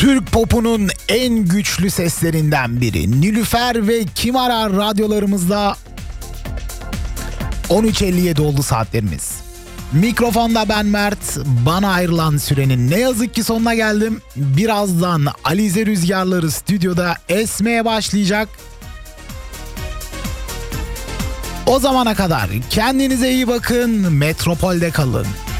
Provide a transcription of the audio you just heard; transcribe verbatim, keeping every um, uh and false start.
Türk popunun en güçlü seslerinden biri Nilüfer ve Kim Arar radyolarımızda. on üç elli yedi oldu saatlerimiz. Mikrofonda ben Mert. Bana ayrılan sürenin ne yazık ki sonuna geldim. Birazdan Alize Rüzgarları stüdyoda esmeye başlayacak. O zamana kadar kendinize iyi bakın. Metropolde kalın.